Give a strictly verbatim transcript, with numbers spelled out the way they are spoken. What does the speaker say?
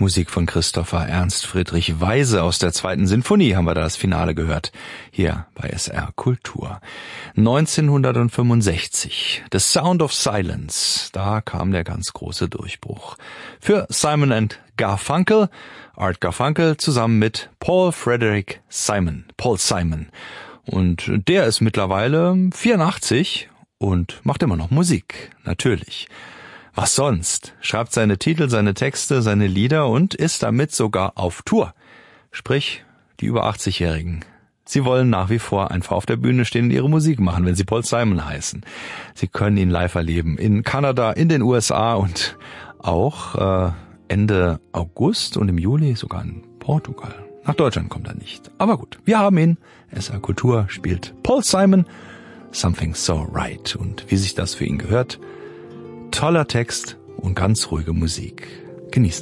Musik von Christopher Ernst Friedrich Weise aus der zweiten Sinfonie haben wir da das Finale gehört, hier bei S R Kultur. neunzehnhundertfünfundsechzig, The Sound of Silence, da kam der ganz große Durchbruch. Für Simon and Garfunkel, Art Garfunkel zusammen mit Paul Frederick Simon, Paul Simon. Und der ist mittlerweile vierundachtzig und macht immer noch Musik, natürlich. Was sonst? Schreibt seine Titel, seine Texte, seine Lieder und ist damit sogar auf Tour. Sprich, die über achtzigjährigen. Sie wollen nach wie vor einfach auf der Bühne stehen und ihre Musik machen, wenn sie Paul Simon heißen. Sie können ihn live erleben in Kanada, in den U S A und auch äh, Ende August und im Juli sogar in Portugal. Nach Deutschland kommt er nicht. Aber gut, wir haben ihn. S R Kultur spielt Paul Simon, Something So Right. Und wie sich das für ihn gehört, toller Text und ganz ruhige Musik. Genießen